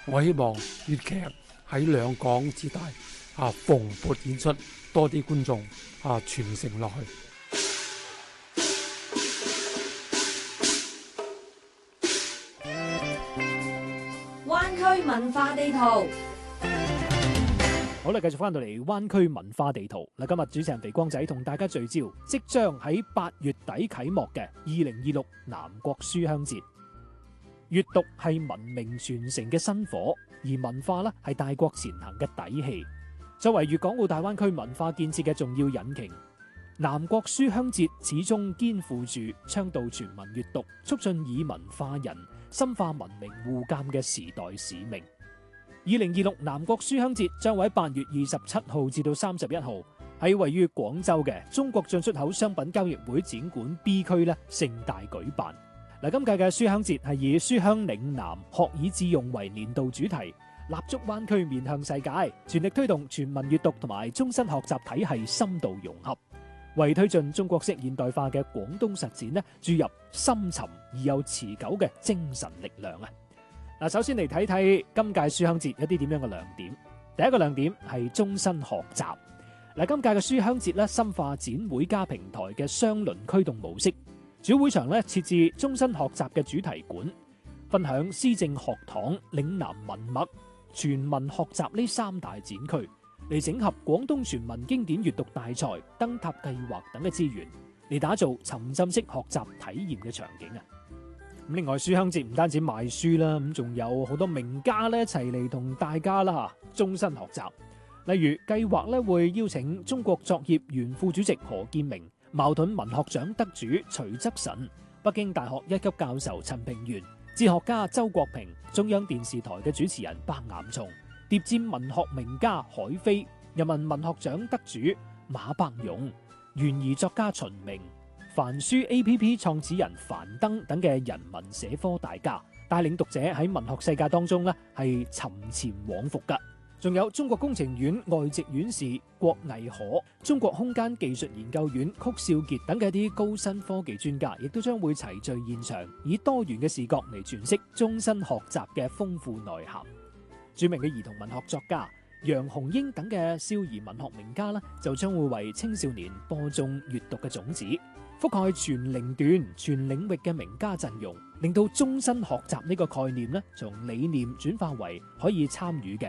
我希望粵劇喺兩港之大蓬勃演出，多啲觀眾傳承落去。 灣區文化地圖。 好啦，繼續翻到嚟灣區文化地圖嗱，今日主持人肥光仔同大家聚焦即將喺8月底啟幕嘅2026南國書香節。閱讀係文明傳承嘅薪火，而文化呢係大國前行嘅底氣。作為粵港澳大灣區文化建設嘅重要引擎，南國書香節始終肩負住倡導全民閱讀、促進以文化人、深化文明互鑒嘅時代使命。2026南國書香節將會喺8月27號至到31號喺位於廣州嘅中國進出口商品交易會展館 B 區咧盛大舉辦。嗱，今屆嘅書香節係以書香嶺南、學以致用為年度主題，立足灣區面向世界，全力推動全民閱讀同埋終身學習體系深度融合，為推進中國式現代化嘅廣東實踐咧注入深沉而又持久嘅精神力量啊！嗱，首先嚟睇睇今屆書香節有啲點樣嘅亮點。第一個亮點係終身學習。嗱，今屆嘅書香節咧深化展會加平台嘅雙輪驅動模式，主會場咧設置終身學習嘅主題館，分享思政學堂、嶺南文脈、全民學習呢3大展區，嚟整合廣東全民經典閱讀大賽、燈塔計劃等嘅資源，嚟打造沉浸式學習體驗嘅場景啊！另外，書香節唔單止賣書啦，咁仲有好多名家咧一齊嚟同大家啦終身學習。例如計劃咧會邀請中國作協原副主席何建明、茅盾文學獎得主徐則臣、北京大學1級教授陳平原、哲學家周國平、中央電視台嘅主持人白岩松、諜戰文學名家海飛、人民文學獎得主馬伯庸、懸疑作家秦明、凡書 APP 創始人樊登等嘅人文社科大家，帶領讀者喺文學世界當中咧係沉潛往復噶。仲有中國工程院外籍院士郭毅可、中國空間技術研究院曲少傑等嘅一啲高新科技專家，亦都將會齊聚現場，以多元嘅視角嚟詮釋終身學習嘅豐富內涵。著名嘅兒童文學作家楊紅英等嘅少兒文學名家呢，就將會為青少年播種閱讀嘅種子，覆蓋全齡段、全領域嘅名家陣容，令到終身學習呢個概念呢，從理念轉化為可以參與嘅